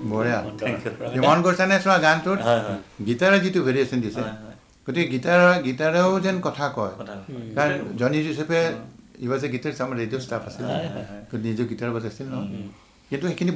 বঢ়িয়া Thank you. মন কৰিছানে চোৱা গানটোত হয় হয় গীটাৰৰ যিটো ভেৰিয়েশ্যন দিছে গতিকে গীটাৰেও যেন কথা কয় কাৰণ জনি জোচেফে ই ৱাজ এ গিটাৰিষ্ট আমাৰ ৰেডিঅ' ষ্টাফ আছিল নিজে গীটাৰ বজাইছিল নহয় কিন্তু সেইখিনি